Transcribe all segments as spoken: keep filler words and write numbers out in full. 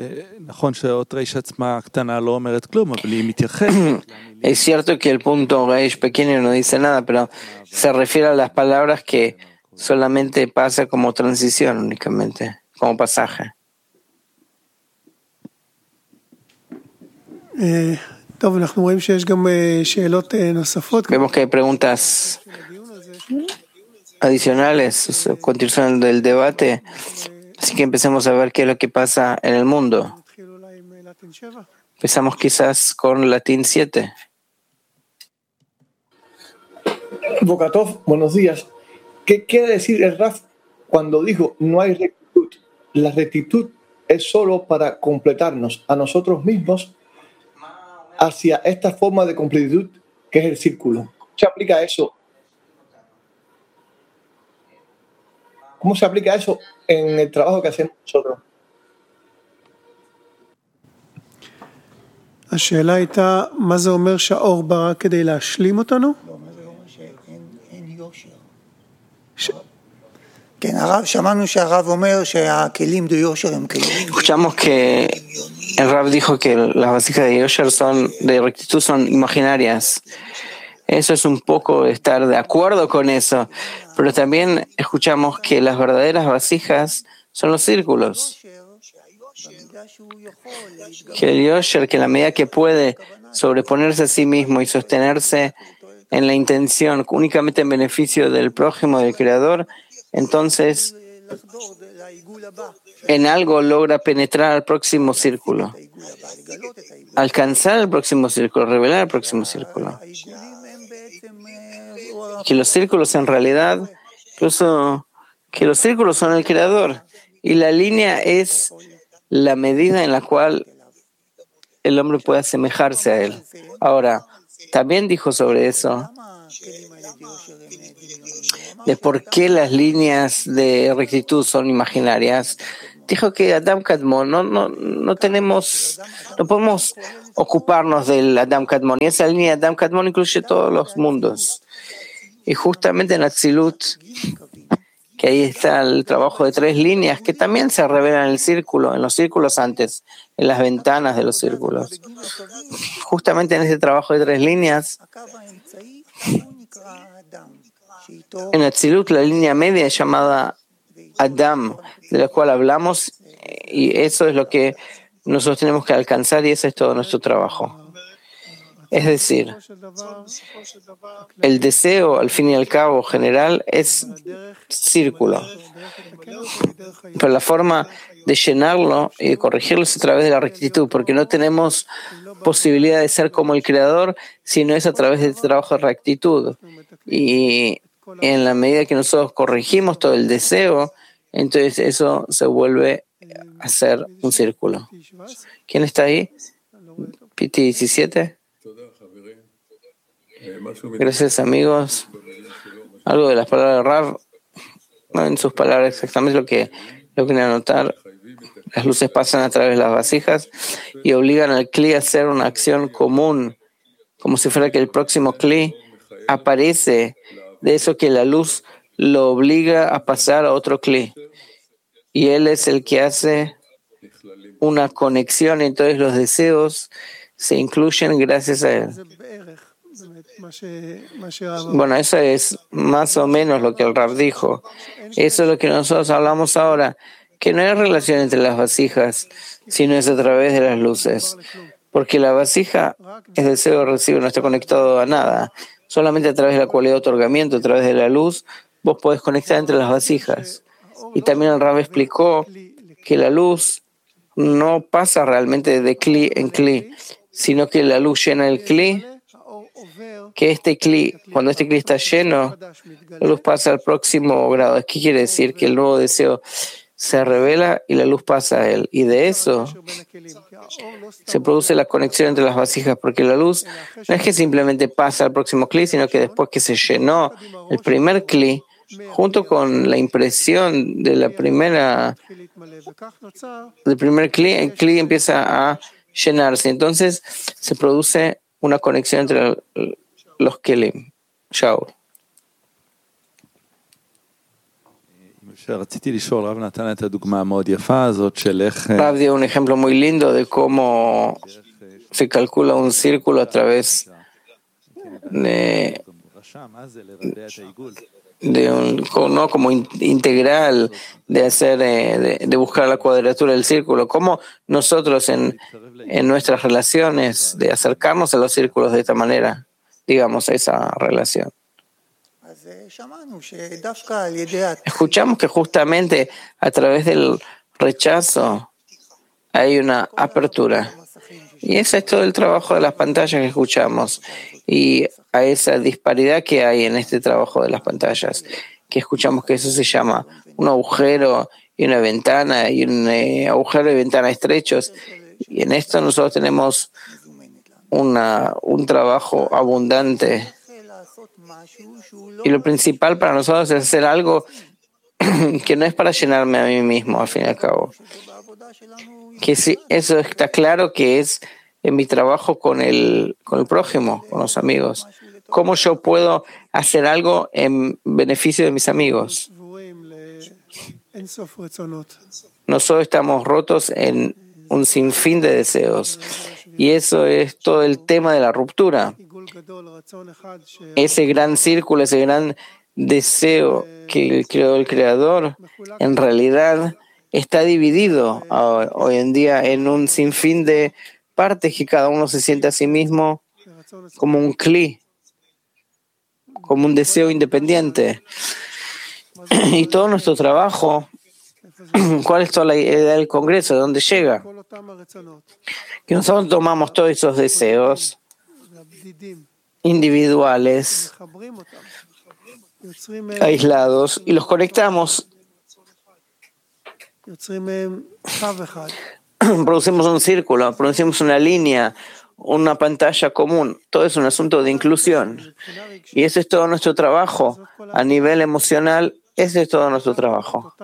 Es cierto que el punto Reish pequeño no dice nada, pero se refiere a las palabras que solamente pasa como transición únicamente, como pasaje. Vemos que hay preguntas adicionales, continuación del debate, así que empecemos a ver qué es lo que pasa en el mundo. Empezamos quizás con Latín siete. Bokatov, buenos días. ¿Qué quiere decir el Raf cuando dijo no hay rectitud? La rectitud es solo para completarnos a nosotros mismos hacia esta forma de completitud que es el círculo. ¿Cómo se aplica eso? ¿Cómo se aplica eso en el trabajo que hacemos nosotros? השאלה הייתה, מה זה אומר שהאור ברא כדי להשלים אותנו? לא, מה זה אומר שאין יושר. כן, הרב, שמענו שהרב אומר שהכלים de יושר הם כלים. Escuchamos que el Rab dijo que las vasijas de yosher son, de rectitud son imaginarias. Eso es un poco estar de acuerdo con eso, pero también escuchamos que las verdaderas vasijas son los círculos. Que el yosher, que en la medida que puede sobreponerse a sí mismo y sostenerse en la intención únicamente en beneficio del prójimo, del creador, entonces en algo logra penetrar al próximo círculo, alcanzar el próximo círculo, revelar el próximo círculo. Que los círculos en realidad, incluso que los círculos son el creador y la línea es la medida en la cual el hombre puede asemejarse a él. Ahora, también dijo sobre eso, de por qué las líneas de rectitud son imaginarias. Dijo que Adam Kadmon, no, no, no tenemos, no podemos ocuparnos del Adam Kadmon, y esa línea de Adam Kadmon incluye todos los mundos. Y justamente en Atzilut, que ahí está el trabajo de tres líneas, que también se revelan en el círculo, en los círculos antes, en las ventanas de los círculos. Justamente en ese trabajo de tres líneas, en Atzilut la línea media es llamada Adam, de la cual hablamos, y eso es lo que nosotros tenemos que alcanzar y ese es todo nuestro trabajo. Es decir, el deseo, al fin y al cabo, general, es círculo. Pero la forma de llenarlo y de corregirlo es a través de la rectitud, porque no tenemos posibilidad de ser como el Creador, sino es a través del trabajo de rectitud. Y en la medida que nosotros corregimos todo el deseo, entonces eso se vuelve a ser un círculo. ¿Quién está ahí? Piti diecisiete. Gracias, amigos. Algo de las palabras de Rav, no en sus palabras exactamente lo que lo que anotar. Las luces pasan a través de las vasijas y obligan al Kli a hacer una acción común, como si fuera que el próximo Kli aparece de eso que la luz lo obliga a pasar a otro Kli. Y él es el que hace una conexión, y entonces los deseos se incluyen gracias a él. Bueno, eso es más o menos lo que el Rab dijo. Eso es lo que nosotros hablamos ahora, que no hay relación entre las vasijas, sino es a través de las luces. Porque la vasija es deseo de recibir, no está conectado a nada. Solamente a través de la cualidad de otorgamiento, a través de la luz, vos podés conectar entre las vasijas. Y también el Rab explicó que la luz no pasa realmente de Kli en Kli, sino que la luz llena el Kli, que este Kli, cuando este Kli está lleno, la luz pasa al próximo grado. ¿Qué quiere decir? Que el nuevo deseo se revela y la luz pasa a él. Y de eso se produce la conexión entre las vasijas, porque la luz no es que simplemente pasa al próximo Kli, sino que después que se llenó el primer Kli, junto con la impresión de la primera del primer Kli, el Kli empieza a llenarse. Entonces se produce una conexión entre los Kelim. Chao. Rav dio un ejemplo muy lindo de cómo se calcula un círculo a través de, de un, no como integral, de hacer, de, de buscar la cuadratura del círculo. Cómo nosotros en, en nuestras relaciones, de acercarnos a los círculos de esta manera, digamos, esa relación. Escuchamos que justamente a través del rechazo hay una apertura. Y ese es todo el trabajo de las pantallas que escuchamos. Y a esa disparidad que hay en este trabajo de las pantallas, que escuchamos que eso se llama un agujero y una ventana, y un eh, agujero y ventana estrechos. Y en esto nosotros tenemos una, un trabajo abundante. Y lo principal para nosotros es hacer algo que no es para llenarme a mí mismo, al fin y al cabo. Que sí, eso está claro que es en mi trabajo con el, con el prójimo, con los amigos. ¿Cómo yo puedo hacer algo en beneficio de mis amigos? Nosotros estamos rotos en un sinfín de deseos. Y eso es todo el tema de la ruptura. Ese gran círculo, ese gran deseo que creó el Creador, en realidad está dividido hoy en día en un sinfín de partes que cada uno se siente a sí mismo como un cli, como un deseo independiente. Y todo nuestro trabajo, ¿cuál es toda la idea del Congreso? ¿De dónde llega? Que nosotros tomamos todos esos deseos individuales, aislados, y los conectamos. Producimos un círculo, producimos una línea, una pantalla común. Todo es un asunto de inclusión. Y ese es todo nuestro trabajo. A nivel emocional, ese es todo nuestro trabajo.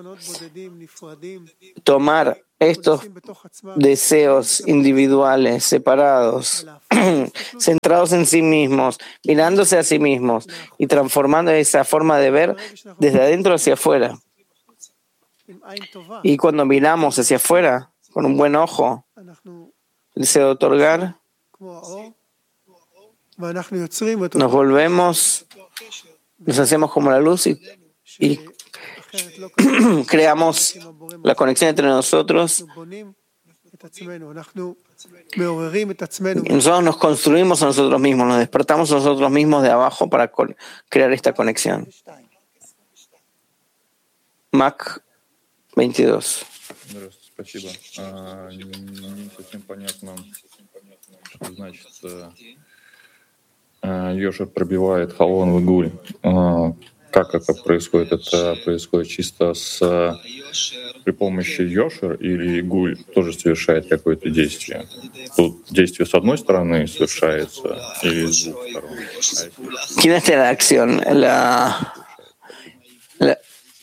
Tomar estos deseos individuales, separados, centrados en sí mismos, mirándose a sí mismos y transformando esa forma de ver desde adentro hacia afuera. Y cuando miramos hacia afuera, con un buen ojo, el deseo de otorgar, nos volvemos, nos hacemos como la luz y, y creamos la conexión entre nosotros. Y nosotros nos construimos a nosotros mismos, nos despertamos a nosotros mismos de abajo para crear esta conexión. Mac veintidós. Спасибо. Не совсем понятно, что значит Йошер пробивает Халон в Гуль. Как это происходит? Это происходит чисто с при помощи Йошер или Гуль тоже совершает какое-то действие? Тут действие с одной стороны совершается или с двух сторон? ¿Quién hace la acción? La, la,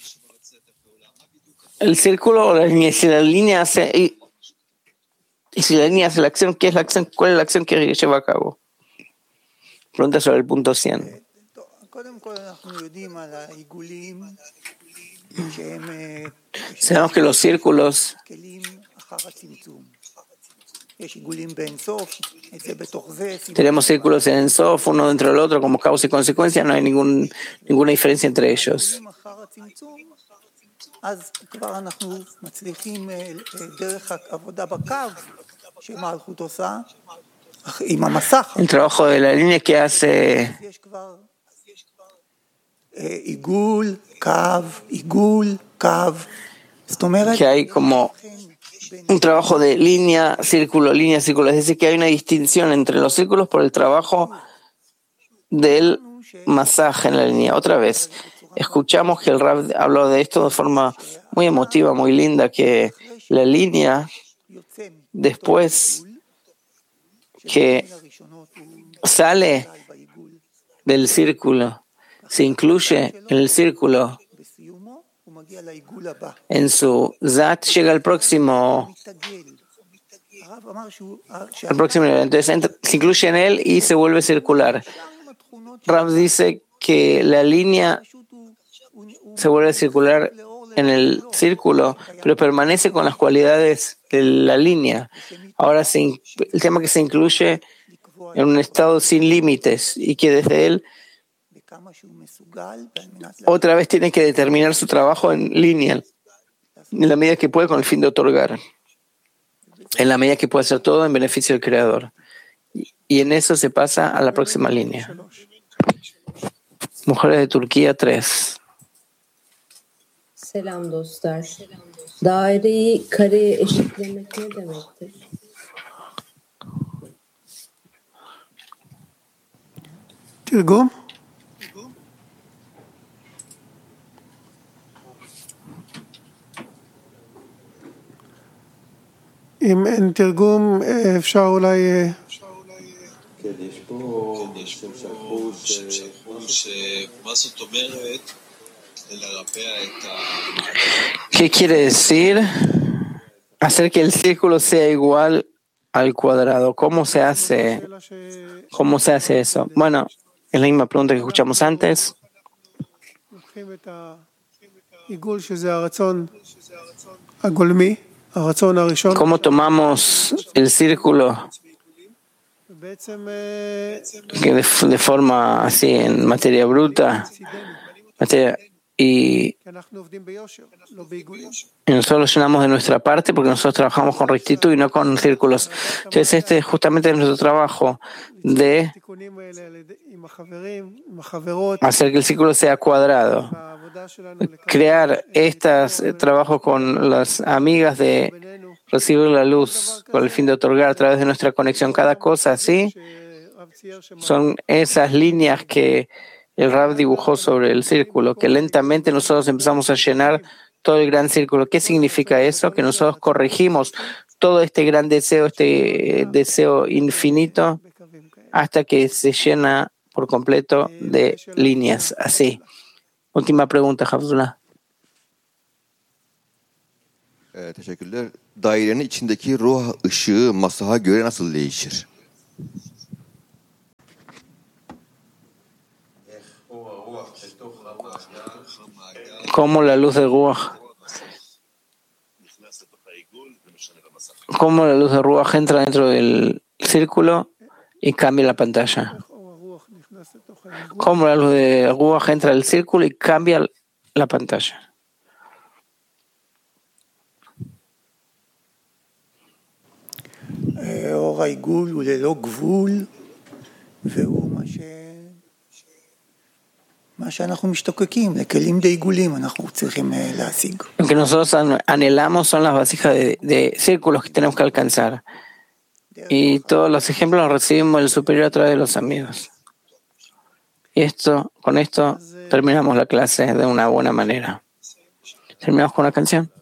el círculo o la línea. Si la línea hace y, y si la línea hace la acción, ¿qué es la acción? ¿Cuál es la acción que lleva a cabo? Pregunta sobre el punto cien. Sabemos que los círculos tenemos círculos en Ein Sof, uno dentro del otro, como causa y consecuencia, no hay ningún, ninguna diferencia entre ellos. El trabajo de la línea que hace que hay como un trabajo de línea, círculo, línea, círculo. Es decir, que hay una distinción entre los círculos por el trabajo del masaje en la línea. Otra vez, escuchamos que el Rav habló de esto de forma muy emotiva, muy linda, que la línea, después que sale del círculo, se incluye en el círculo, en su Zat llega al próximo, al próximo nivel. Entonces entra, se incluye en él y se vuelve circular. Rav dice que la línea se vuelve circular en el círculo, pero permanece con las cualidades de la línea. Ahora se, el tema que se incluye en un estado sin límites y que desde él otra vez tiene que determinar su trabajo en línea, en la medida que puede con el fin de otorgar, en la medida que puede hacer todo en beneficio del Creador. Y en eso se pasa a la próxima línea. Mujeres de Turquía tres. Selam dostlar. Daireyi kareye eşitlemek ne demektir? תרגום? אם אין תרגום, אפשר אולי... כן, יש פה שם שלחו שמה זאת אומרת לרפא את ה... ¿Qué quiere decir? Hacer que el círculo sea igual al cuadrado. ¿Cómo se hace? ¿Cómo se hace eso? Bueno, es la misma pregunta que escuchamos antes. ¿Cómo tomamos el círculo que de, de forma así en materia bruta materia, y, y nosotros lo llenamos de nuestra parte porque nosotros trabajamos con rectitud y no con círculos? Entonces este es justamente nuestro trabajo de hacer que el círculo sea cuadrado, crear estos trabajos con las amigas de recibir la luz con el fin de otorgar a través de nuestra conexión cada cosa así. Son esas líneas que el Rab dibujó sobre el círculo, que lentamente nosotros empezamos a llenar todo el gran círculo. ¿Qué significa eso? Que nosotros corregimos todo este gran deseo, este deseo infinito, hasta que se llena por completo de líneas así. Última pregunta, Abdullah. Evet, teşekkürler. Dairenin içindeki ruh ışığı masaha göre nasıl değişir? Cómo la luz de Ruach, cómo la luz de Ruach entra dentro del círculo y cambia la pantalla. Cómo la luz de Ruach entra al círculo y cambia la pantalla. אור העיגול הוא ללא גבול, והוא מה ש... מה שאנחנו משתוקקים, לכלים דעיגולים אנחנו צריכים להשיג. Lo que nosotros anhelamos son las vasijas de, de círculos que tenemos que alcanzar. Y todos los ejemplos los recibimos del superior a través de los amigos. Y esto, con esto terminamos la clase de una buena manera. Terminamos con una canción.